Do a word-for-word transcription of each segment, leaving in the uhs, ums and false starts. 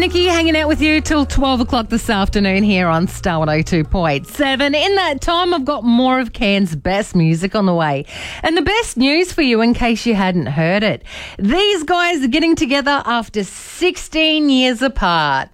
Nikki hanging out with you till twelve o'clock this afternoon here on Star one oh two point seven. In that time, I've got more of Cairns' best music on the way. And the best news for you, in case you hadn't heard it, these guys are getting together after sixteen years apart.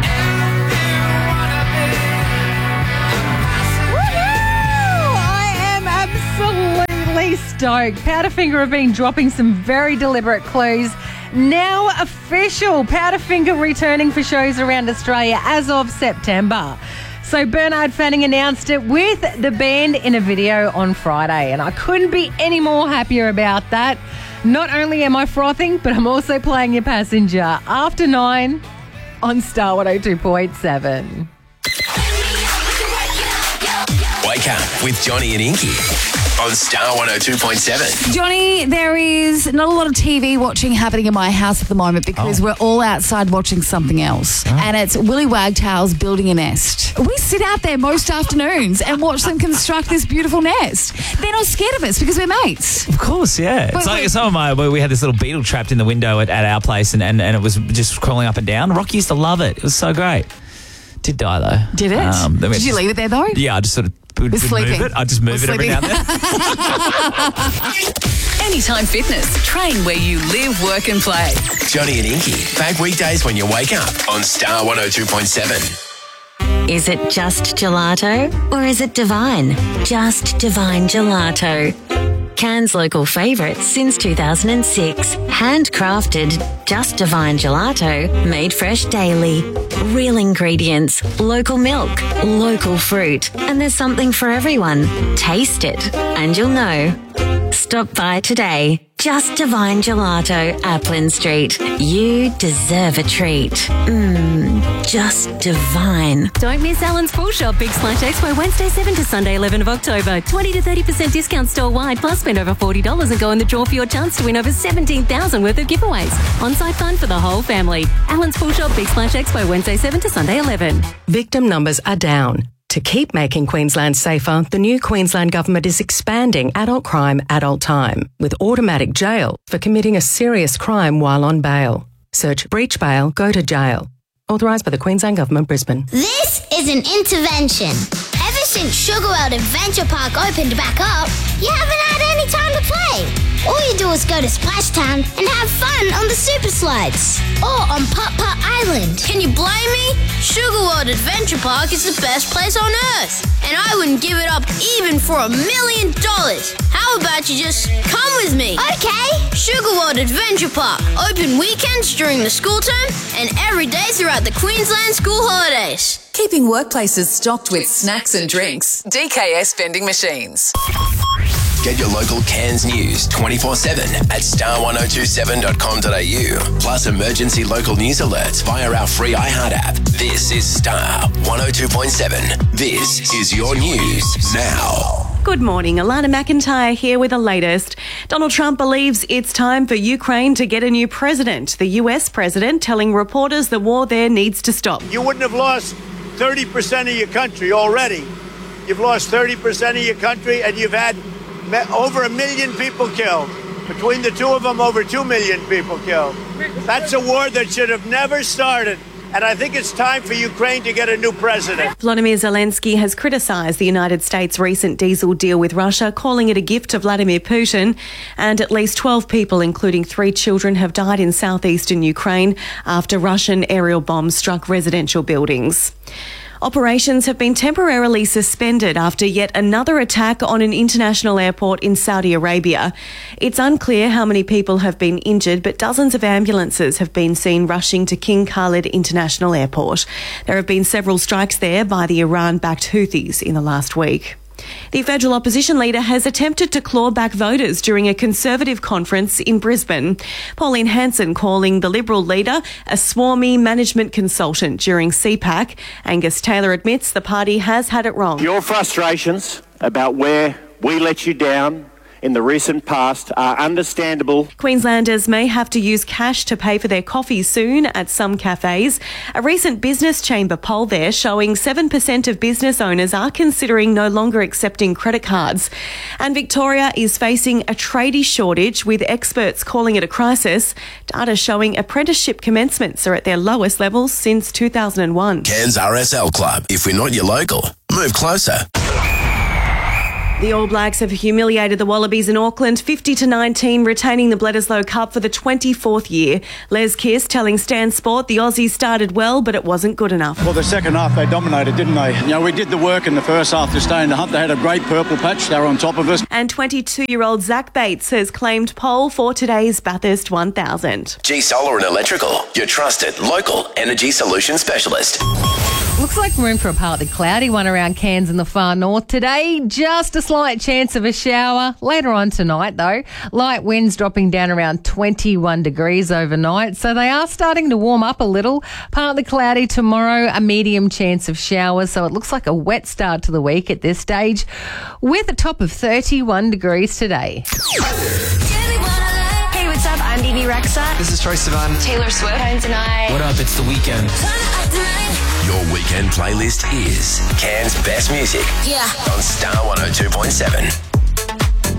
Absolutely stoked. Powderfinger have been dropping some very deliberate clues. Now official, Powderfinger returning for shows around Australia as of September. So Bernard Fanning announced it with the band in a video on Friday, and I couldn't be any more happier about that. Not only am I frothing, but I'm also playing your passenger after nine on Star one oh two point seven. Wake up with Johnny and Inky on Star one oh two point seven. Johnny, there is not a lot of T V watching happening in my house at the moment because oh. we're all outside watching something else. Oh. And it's Willy Wagtails building a nest. We sit out there most afternoons and watch them construct this beautiful nest. They're not scared of us because we're mates. Of course, yeah. But it's like wait. some of my, where we had this little beetle trapped in the window at, at our place and, and, and it was just crawling up and down. Rocky used to love it. It was so great. Did die though. Did it? Um, Did you just, leave it there though? Yeah, I just sort of would, would move it. I just move was it every sleeping. now and then. Anytime Fitness. Train where you live, work and play. Johnny and Inky, back weekdays when you wake up on Star one oh two point seven. Is it just gelato or is it divine? Just divine gelato. Cairns' local favourite since two thousand six. Handcrafted, just divine gelato, made fresh daily. Real ingredients, local milk, local fruit, and there's something for everyone. Taste it and you'll know. Stop by today. Just Divine Gelato, Applin Street. You deserve a treat. Mmm, just divine. Don't miss Alan's Full Shop Big Splash Expo Wednesday seventh to Sunday eleventh of October. twenty to thirty percent discount store-wide, plus spend over forty dollars and go in the draw for your chance to win over seventeen thousand dollars worth of giveaways. On-site fun for the whole family. Alan's Full Shop Big Splash Expo Wednesday seventh to Sunday eleventh. Victim numbers are down. To keep making Queensland safer, the new Queensland Government is expanding adult crime, adult time, with automatic jail for committing a serious crime while on bail. Search breach bail, go to jail. Authorised by the Queensland Government, Brisbane. This is an intervention. Ever since Sugar World Adventure Park opened back up, you haven't had any time to play. All you do is go to Splashtown and have fun on the super slides or on Putt Putt Island. Can you blame me? Sugar World Adventure Park is the best place on earth, and I wouldn't give it up even for a million dollars. How about you just come with me? Okay. Sugar World Adventure Park, open weekends during the school term and every day throughout the Queensland school holidays. Keeping workplaces stocked with snacks and drinks. D K S Vending Machines. Get your local Cairns news twenty-four seven at star one oh two seven dot com dot a u. Plus emergency local news alerts via our free iHeart app. This is Star one oh two point seven. This is your news now. Good morning, Alana McIntyre here with the latest. Donald Trump believes it's time for Ukraine to get a new president. The U S president telling reporters the war there needs to stop. You wouldn't have lost thirty percent of your country already. You've lost thirty percent of your country and you've had over a million people killed. Between the two of them, over two million people killed. That's a war that should have never started. And I think it's time for Ukraine to get a new president. Volodymyr Zelensky has criticised the United States' recent diesel deal with Russia, calling it a gift to Vladimir Putin. And at least twelve people, including three children, have died in southeastern Ukraine after Russian aerial bombs struck residential buildings. Operations have been temporarily suspended after yet another attack on an international airport in Saudi Arabia. It's unclear how many people have been injured, but dozens of ambulances have been seen rushing to King Khalid International Airport. There have been several strikes there by the Iran-backed Houthis in the last week. The federal opposition leader has attempted to claw back voters during a Conservative conference in Brisbane. Pauline Hanson calling the Liberal leader a swarmy management consultant during C PAC. Angus Taylor admits the party has had it wrong. Your frustrations about where we let you down in the recent past are understandable. Queenslanders may have to use cash to pay for their coffee soon at some cafes. A recent business chamber poll there showing seven percent of business owners are considering no longer accepting credit cards. And Victoria is facing a tradie shortage, with experts calling it a crisis. Data showing apprenticeship commencements are at their lowest levels since two thousand one. Cairns R S L Club. If we're not your local, move closer. The All Blacks have humiliated the Wallabies in Auckland fifty to nineteen, retaining the Bledisloe Cup for the twenty-fourth year. Les Kiss telling Stan Sport the Aussies started well, but it wasn't good enough. Well, the second half they dominated, didn't they? You know, we did the work in the first half to stay in the hunt. They had a great purple patch. They were on top of us. And twenty-two-year-old Zach Bates has claimed pole for today's Bathurst one thousand. G Solar and Electrical, your trusted local energy solution specialist. Looks like we're in for a partly cloudy one around Cairns in the far north today. Just a slight chance of a shower later on tonight, though. Light winds dropping down around twenty-one degrees overnight, so they are starting to warm up a little. Partly cloudy tomorrow, a medium chance of showers, so it looks like a wet start to the week at this stage, with a top of thirty-one degrees today. Hey, what's up? I'm B B Rexa. This is Troye Sivan. Taylor Swift. Tones and I. What up? It's The Weeknd. Your weekend playlist is Cairns' best music. Yeah. On Star one oh two point seven.